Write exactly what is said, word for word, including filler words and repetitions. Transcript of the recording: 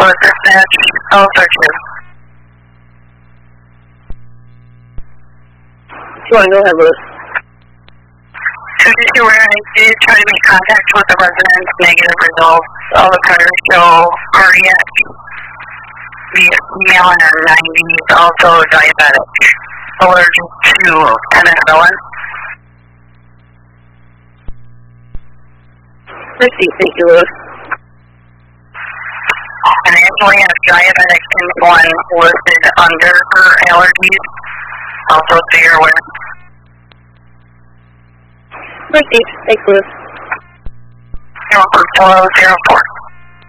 Or dispatch, I'll search you. Go on, go ahead, Lewis. So just so where I did try to make contact with the residents, negative results. All the cutters show cardiac, female in her nineties, also diabetic, allergic to penicillin. Received, thank you, Lewis. And I actually have diabetic insulin listed under her allergies, also so you're aware. Received, thanks, Lewis. Zero four zero four.